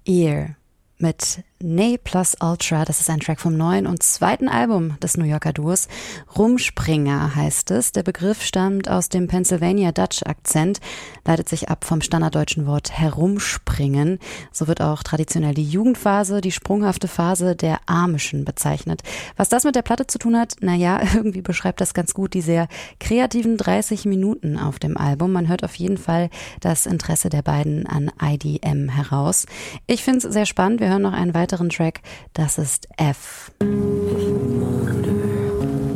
Ear mit Ne Plus Ultra. Das ist ein Track vom neuen und zweiten Album des New Yorker Duos. Rumspringer heißt es. Der Begriff stammt aus dem Pennsylvania Dutch Akzent, leitet sich ab vom standarddeutschen Wort herumspringen. So wird auch traditionell die Jugendphase, die sprunghafte Phase der Amischen bezeichnet. Was das mit der Platte zu tun hat, naja, irgendwie beschreibt das ganz gut die sehr kreativen 30 Minuten auf dem Album. Man hört auf jeden Fall das Interesse der beiden an IDM heraus. Ich finde es sehr spannend. Wir hören noch einen weiteren Track, das ist F.